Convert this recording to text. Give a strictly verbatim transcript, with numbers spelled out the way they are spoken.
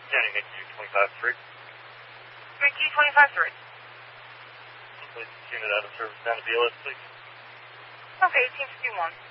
County, Mickey twenty-five three. Mickey twenty-five three. Please unit out of service down to B L S, please. Okay, eighteen fifty-one.